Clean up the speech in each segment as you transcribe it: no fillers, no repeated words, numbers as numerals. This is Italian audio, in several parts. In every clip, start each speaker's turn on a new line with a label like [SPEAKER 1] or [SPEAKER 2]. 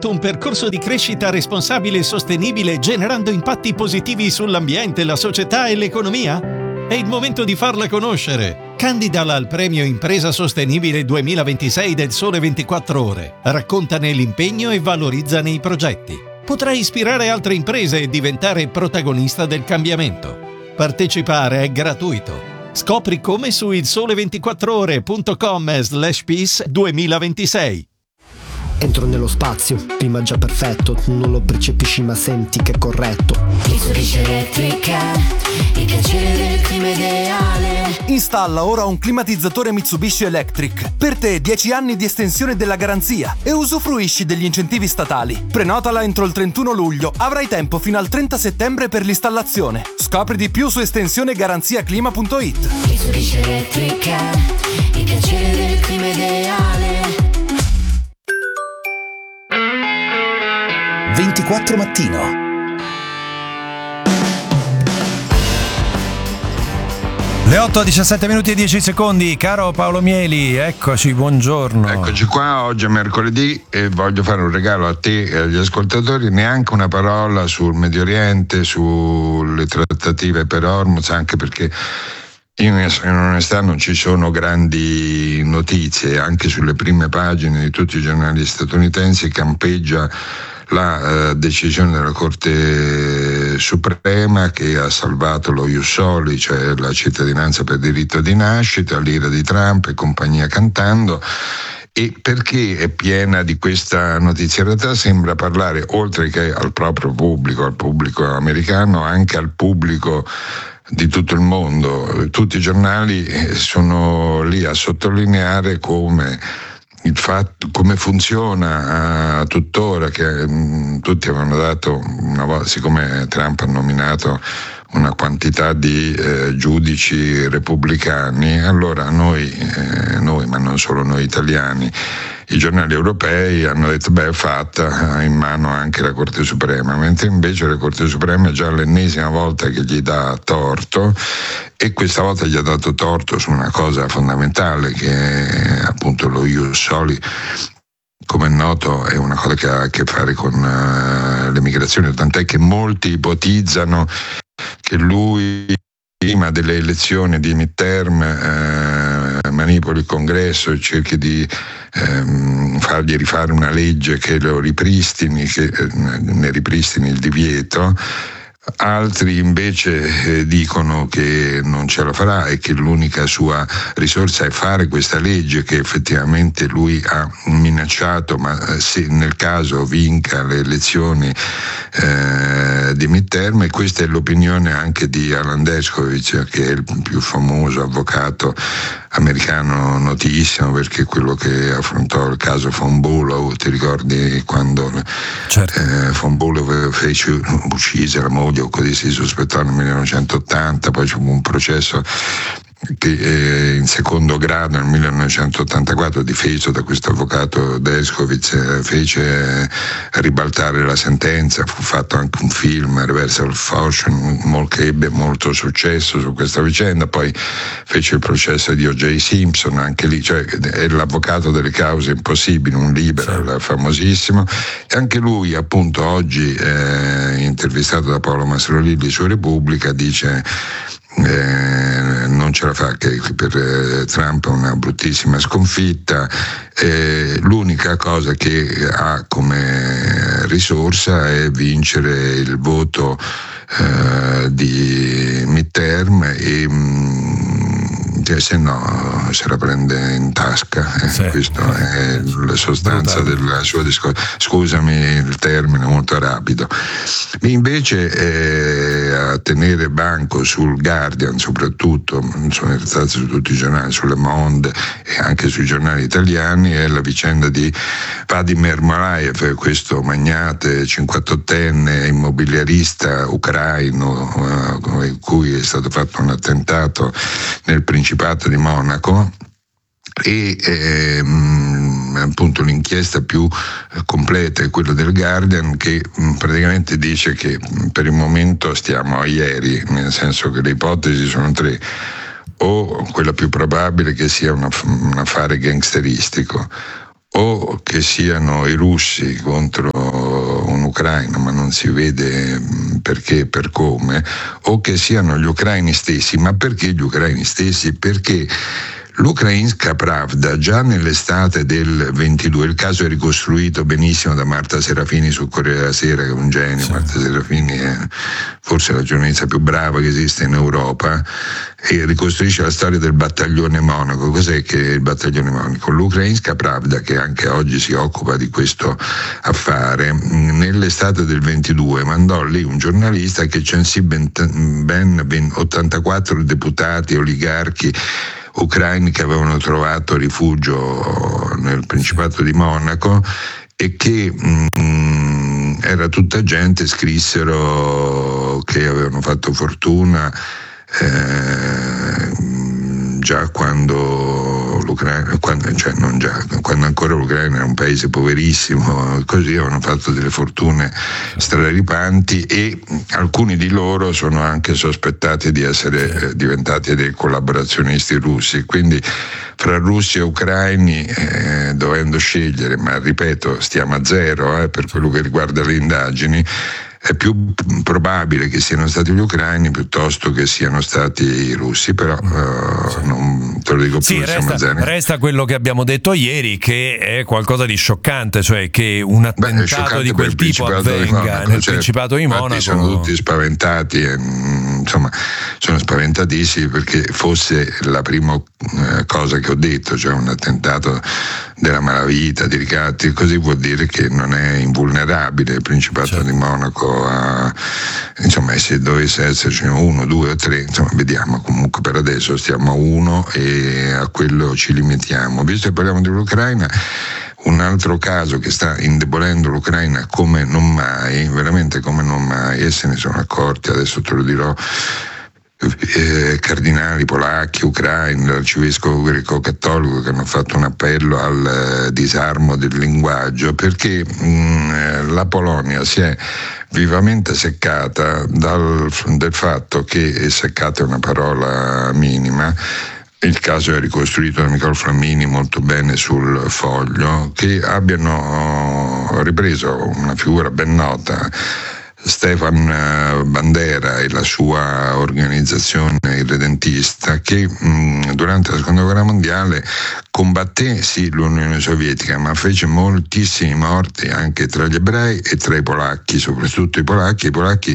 [SPEAKER 1] avviato un percorso di crescita responsabile e sostenibile generando impatti positivi sull'ambiente, la società e l'economia? È il momento di farla conoscere. Candidala al premio Impresa Sostenibile 2026 del Sole 24 Ore. Raccontane l'impegno e valorizzane i progetti. Potrai ispirare altre imprese e diventare protagonista del cambiamento. Partecipare è gratuito. Scopri come su ilsole24ore.com/peace 2026.
[SPEAKER 2] Entro nello spazio, clima già perfetto, tu non lo percepisci ma senti che è corretto.
[SPEAKER 3] Mitsubishi Elettrica, il piacere del clima ideale.
[SPEAKER 4] Installa ora un climatizzatore Mitsubishi Electric. Per te 10 anni di estensione della garanzia e usufruisci degli incentivi statali. Prenotala entro il 31 luglio, avrai tempo fino al 30 settembre per l'installazione. Scopri di più su estensionegaranziaclima.it.
[SPEAKER 3] Mitsubishi Elettrica, il piacere del clima ideale.
[SPEAKER 5] 24 mattino.
[SPEAKER 6] Le 8:17 e 10 secondi, caro Paolo Mieli, eccoci, buongiorno.
[SPEAKER 7] Eccoci qua, oggi è mercoledì e voglio fare un regalo a te e agli ascoltatori, neanche una parola sul Medio Oriente, sulle trattative per Hormuz, anche perché in onestà non ci sono grandi notizie, anche sulle prime pagine di tutti i giornali statunitensi campeggia la decisione della Corte Suprema che ha salvato lo ius soli, cioè la cittadinanza per diritto di nascita, l'ira di Trump e compagnia cantando. E perché è piena di questa notizia? In realtà sembra parlare, oltre che al proprio pubblico, al pubblico americano, anche al pubblico di tutto il mondo. Tutti i giornali sono lì a sottolineare come il fatto, come funziona tuttora, che tutti avevano dato una volta, siccome Trump ha nominato una quantità di giudici repubblicani, allora noi, ma non solo noi italiani, i giornali europei hanno detto è fatta, ha in mano anche la Corte Suprema, mentre invece la Corte Suprema è già l'ennesima volta che gli dà torto, e questa volta gli ha dato torto su una cosa fondamentale che è appunto lo ius soli. Come è noto è una cosa che ha a che fare con l'emigrazione, tant'è che molti ipotizzano che lui prima delle elezioni di midterm manipoli il congresso e cerchi di fargli rifare una legge che lo ripristini, che ne ripristini il divieto. Altri invece dicono che non ce la farà e che l'unica sua risorsa è fare questa legge che effettivamente lui ha minacciato, ma se nel caso vinca le elezioni di midterm. E questa è l'opinione anche di Alan Dershowitz, che è il più famoso avvocato americano, notissimo, perché quello che affrontò il caso Von Bulow, ti ricordi quando
[SPEAKER 6] certo.
[SPEAKER 7] Von Bulow uccise la moglie o così si sospettò nel 1980, poi c'è un processo che in secondo grado nel 1984, difeso da questo avvocato Dershowitz, fece ribaltare la sentenza. Fu fatto anche un film, Reversal of Fortune, che ebbe molto successo su questa vicenda. Poi fece il processo di O.J. Simpson, anche lì, cioè è l'avvocato delle cause impossibili, un liberal famosissimo, e anche lui appunto oggi intervistato da Paolo Mastrorilli su Repubblica dice non ce la fa, che per Trump è una bruttissima sconfitta, l'unica cosa che ha come risorsa è vincere il voto di midterm e se no se la prende in tasca,
[SPEAKER 6] sì.
[SPEAKER 7] Questa è la sostanza della sua discorso. Scusami il termine molto rapido. Invece a tenere banco sul Guardian, soprattutto, sono stati su tutti i giornali, sulle Monde e anche sui giornali italiani, è la vicenda di Vadim Ermolaev, questo magnate 58enne immobiliarista ucraino cui è stato fatto un attentato nel Principato di Monaco. E appunto l'inchiesta più completa è quella del Guardian, che praticamente dice che per il momento stiamo a ieri, nel senso che le ipotesi sono tre: o quella più probabile che sia un affare gangsteristico, o che siano i russi contro Ucraina, ma non si vede perché e per come, o che siano gli ucraini stessi. Ma perché gli ucraini stessi? Perché l'Ukrainska Pravda già nell'estate del 22, il caso è ricostruito benissimo da Marta Serafini su Corriere della Sera, che è un genio. Sì. Marta Serafini è forse la giornalista più brava che esiste in Europa, e ricostruisce la storia del battaglione Monaco. Cos'è che è il battaglione Monaco? L'Ukrainska Pravda, che anche oggi si occupa di questo affare, nell'estate del 22 mandò lì un giornalista che censì ben 84 deputati oligarchi ucraini che avevano trovato rifugio nel Principato di Monaco e che era tutta gente, scrissero che avevano fatto fortuna già quando l'Ucraina, quando ancora l'Ucraina era un paese poverissimo, così avevano fatto delle fortune straripanti, e alcuni di loro sono anche sospettati di essere diventati dei collaborazionisti russi. Quindi fra russi e ucraini, dovendo scegliere, ma ripeto, stiamo a zero per quello che riguarda le indagini, è più probabile che siano stati gli ucraini piuttosto che siano stati i russi, però non te lo dico più.
[SPEAKER 6] Resta quello che abbiamo detto ieri, che è qualcosa di scioccante, cioè che un attentato di quel tipo avvenga nel Principato di Monaco.
[SPEAKER 7] Sono tutti spaventati, insomma sono spaventatissimi perché fosse la prima cosa che ho detto, cioè un attentato della malavita, di ricatti, così vuol dire che non è invulnerabile il Principato di Monaco. Insomma, se dovesse esserci 1, 2 o 3, insomma vediamo. Comunque per adesso stiamo a 1 e a quello ci limitiamo. Visto che parliamo dell'Ucraina, un altro caso che sta indebolendo l'Ucraina come non mai, veramente come non mai, e se ne sono accorti, adesso te lo dirò, cardinali polacchi, ucraini, l'arcivescovo greco-cattolico, che hanno fatto un appello al disarmo del linguaggio, perché la Polonia si è vivamente seccata del fatto che seccata è una parola minima. Il caso è ricostruito da Nicola Flammini molto bene sul Foglio, che abbiano ripreso una figura ben nota, Stefan Bandera e la sua organizzazione irredentista, che durante la seconda guerra mondiale combatté sì l'Unione Sovietica, ma fece moltissimi morti anche tra gli ebrei e tra i polacchi, soprattutto i polacchi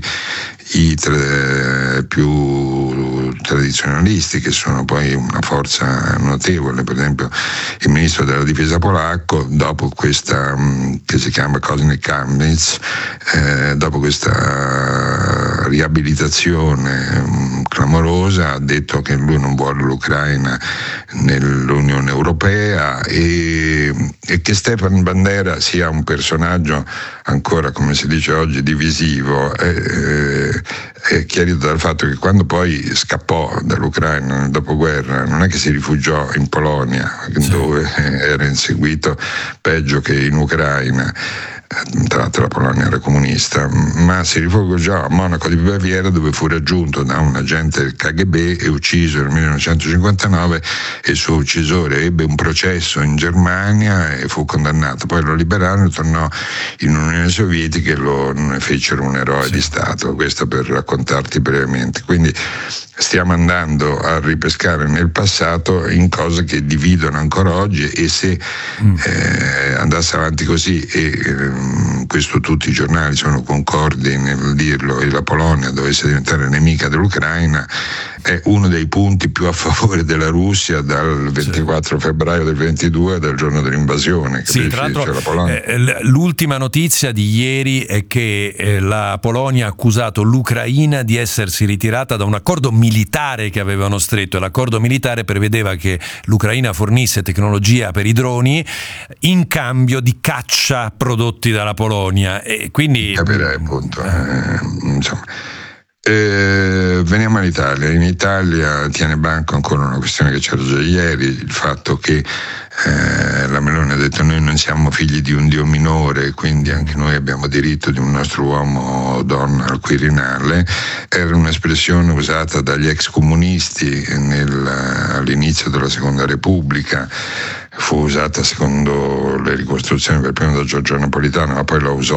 [SPEAKER 7] più tradizionalisti, che sono poi una forza notevole. Per esempio il ministro della difesa polacco, dopo questa che si chiama Koznik Kamnitz, dopo questa riabilitazione clamorosa, ha detto che lui non vuole l'Ucraina nell'Unione Europea, e che Stefan Bandera sia un personaggio ancora, come si dice oggi, divisivo, è chiarito dal fatto che quando poi scappò dall'Ucraina nel dopoguerra non è che si rifugiò in Polonia, dove era inseguito peggio che in Ucraina. Tra l'altro la Polonia era comunista, ma si rifugiò a Monaco di Baviera, dove fu raggiunto da un agente del KGB e ucciso nel 1959, e il suo uccisore ebbe un processo in Germania e fu condannato. Poi lo liberarono, tornò in Unione Sovietica e lo fecero un eroe di Stato. Questo per raccontarti brevemente. Quindi stiamo andando a ripescare nel passato in cose che dividono ancora oggi, e se andasse avanti così, e questo tutti i giornali sono concordi nel dirlo, e la Polonia dovesse diventare nemica dell'Ucraina, è uno dei punti più a favore della Russia dal 24 febbraio del 22, dal giorno dell'invasione.
[SPEAKER 6] Sì, tra l'altro l'ultima notizia di ieri è che la Polonia ha accusato l'Ucraina di essersi ritirata da un accordo militare che avevano stretto, e l'accordo militare prevedeva che l'Ucraina fornisse tecnologia per i droni in cambio di caccia prodotti dalla Polonia, e quindi
[SPEAKER 7] capirei appunto, insomma. Veniamo all'Italia. In Italia tiene banco ancora una questione che c'era già ieri, il fatto che la Meloni ha detto: noi non siamo figli di un dio minore, quindi anche noi abbiamo diritto di un nostro uomo o donna al Quirinale. Era un'espressione usata dagli ex comunisti all'inizio della Seconda Repubblica, fu usata secondo le ricostruzioni per prima da Giorgio Napolitano, ma poi la usò